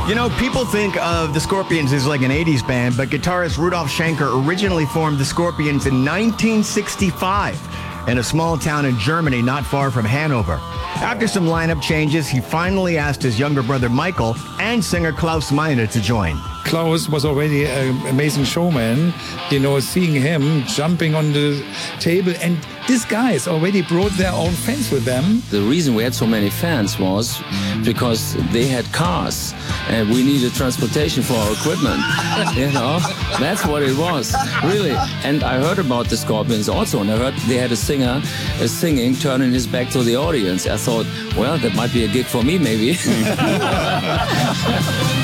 You know, people think of the Scorpions as like an 80s band, but guitarist Rudolf Schenker originally formed the Scorpions in 1965 in a small town in Germany not far from Hanover. After some lineup changes, he finally asked his younger brother Michael and singer Klaus Meine to join. Klaus was already an amazing showman, you know, seeing him jumping on the table, and these guys already brought their own fans with them. The reason we had so many fans was because they had cars and we needed transportation for our equipment. You know, that's what it was, really. And I heard about the Scorpions also, and I heard they had a singer singing, turning his back to the audience. I thought, well, that might be a gig for me, maybe.